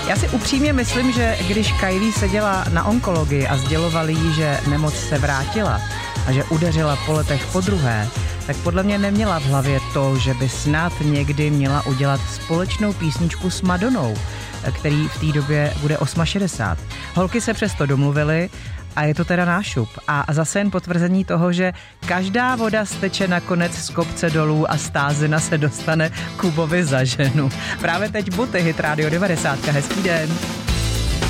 Já si upřímně myslím, že když Kylie seděla na onkologii a sdělovali jí, že nemoc se vrátila a že udeřila po letech podruhé, tak podle mě neměla v hlavě to, že by snad někdy měla udělat společnou písničku s Madonou, který v té době bude 68. Holky se přesto domluvily a je to teda nášup. A zase jen potvrzení toho, že každá voda steče nakonec z kopce dolů a stázina se dostane Kubovi za ženu. Právě teď Boty, Hit Radio 90. Hezký den.